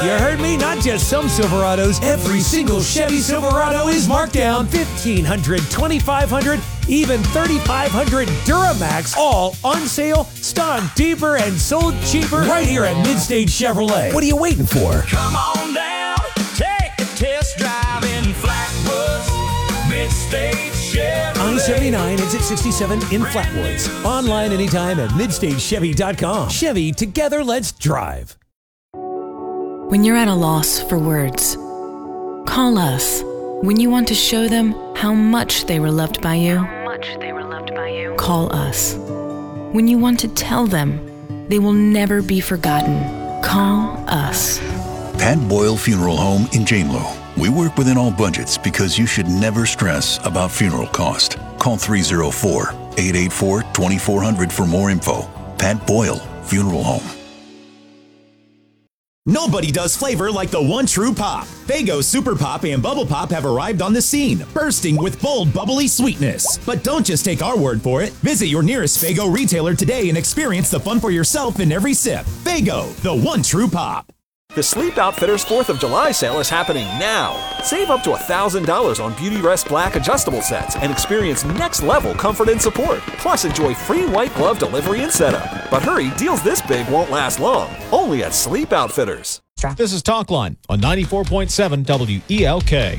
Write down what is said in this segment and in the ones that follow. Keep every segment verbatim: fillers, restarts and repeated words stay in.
You heard me? Not just some Silverados. Every single Chevy Silverado is marked down. fifteen hundred, twenty-five hundred, even thirty-five hundred Duramax. All on sale, stunk deeper, and sold cheaper right here at Midstage Chevrolet. What are you waiting for? Come on down, take a test drive in Flatwoods. Midstage Chevrolet. I seventy-nine, exit sixty-seven in Flatwoods. Online anytime at midstage chevy dot com. Chevy, together let's drive. When you're at a loss for words, call us. When you want to show them how much they were loved by you, how much they were loved by you, call us. When you want to tell them they will never be forgotten, call us. Pat Boyle Funeral Home in Janelow. We work within all budgets because you should never stress about funeral cost. Call three oh four, eight eight four, two four zero zero for more info. Pat Boyle Funeral Home. Nobody does flavor like the one true pop. Faygo Super Pop and Bubble Pop have arrived on the scene, bursting with bold, bubbly sweetness. But don't just take our word for it. Visit your nearest Faygo retailer today and experience the fun for yourself in every sip. Faygo, the one true pop. The Sleep Outfitters fourth of July sale is happening now. Save up to one thousand dollars on Beauty Rest Black adjustable sets and experience next-level comfort and support. Plus, enjoy free white glove delivery and setup. But hurry, deals this big won't last long. Only at Sleep Outfitters. This is Talkline on ninety-four point seven W E L K.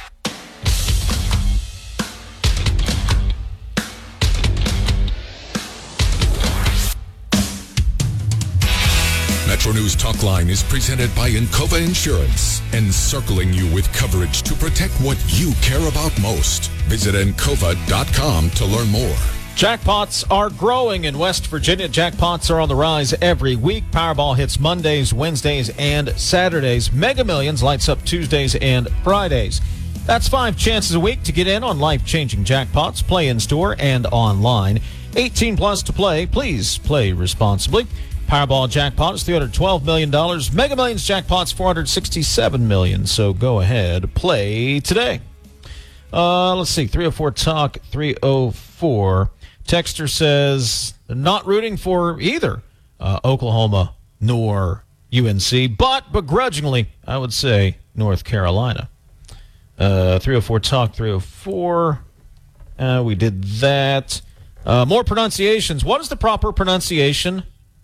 Metro News Talkline is presented by Encova Insurance, encircling you with coverage to protect what you care about most. Visit encova dot com to learn more. Jackpots are growing in West Virginia. Jackpots are on the rise every week. Powerball hits Mondays, Wednesdays, and Saturdays. Mega Millions lights up Tuesdays and Fridays. That's five chances a week to get in on life-changing jackpots. Play in-store and online. eighteen plus to play. Please play responsibly. Powerball jackpot is three hundred twelve million dollars. Mega Millions jackpot's four hundred sixty-seven million dollars. So go ahead, play today. Uh, let's see, three oh four Talk, three oh four. Texter says, not rooting for either uh, Oklahoma nor U N C, but begrudgingly, I would say, North Carolina. Uh, three oh four Talk, three oh four. Uh, we did that. Uh, more pronunciations. What is the proper pronunciation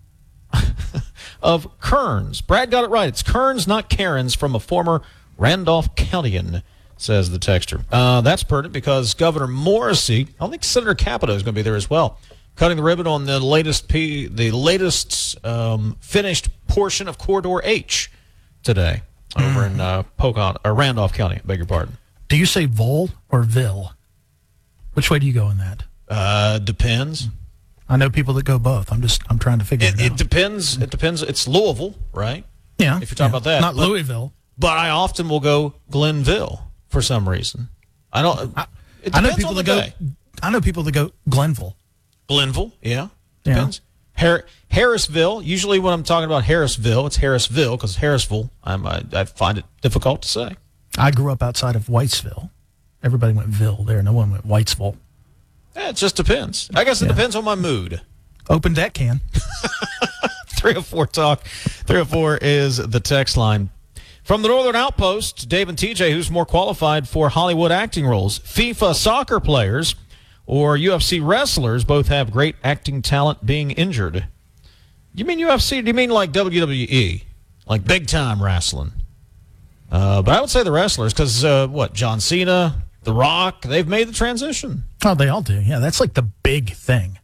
of Kearns? Brad got it right. It's Kearns, not Cairns, from a former Randolph Countyan, says the texter. Uh, that's pertinent because Governor Morrissey, I think Senator Capito is going to be there as well, cutting the ribbon on the latest P, the latest um, finished portion of Corridor H today over mm. in uh, Pocahontas, or Randolph County. Beg your pardon. Do you say Vol or Ville? Which way do you go in that? Uh, depends. I know people that go both. I'm just I'm trying to figure it, it out. It depends. It depends. It's Louisville, right? Yeah. If you're talking yeah. about that, not but, Louisville. But I often will go Glenville for some reason. I don't. I, it I know people that day. go. I know people that go Glenville. Glenville, yeah, yeah. depends. Har- Harrisville. Usually, when I'm talking about Harrisville, it's Harrisville because Harrisville. I'm, I, I find it difficult to say. I grew up outside of Whitesville. Everybody went Ville there. No one went Whitesville. Yeah, it just depends. I guess it yeah. depends on my mood. Open deck can. three oh four Talk. three oh four is the text line. From the Northern Outpost, Dave and T J, who's more qualified for Hollywood acting roles? FIFA soccer players or U F C wrestlers both have great acting talent being injured. You mean U F C? Do you mean like W W E? Like big-time wrestling? Uh, but I would say the wrestlers because, uh, what, John Cena, The Rock, they've made the transition. Oh, they all do. Yeah, that's like the big thing.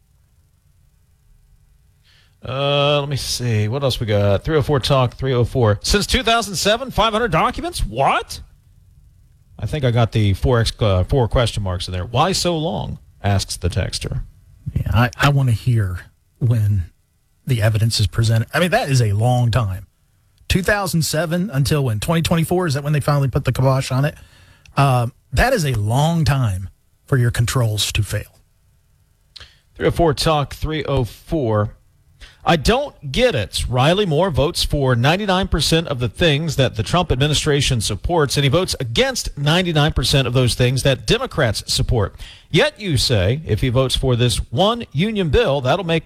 Uh, let me see. What else we got? three oh four Talk, three oh four. Since two thousand seven, five hundred documents? What? I think I got the four, ex- uh, four question marks in there. Why so long? Asks the texter. Yeah, I, I want to hear when the evidence is presented. I mean, that is a long time. two thousand seven until when? twenty twenty-four? Is that when they finally put the kibosh on it? Um, that is a long time for your controls to fail. three oh four Talk, three oh four. I don't get it. Riley Moore votes for ninety-nine percent of the things that the Trump administration supports, and he votes against ninety-nine percent of those things that Democrats support. Yet you say if he votes for this one union bill, that'll make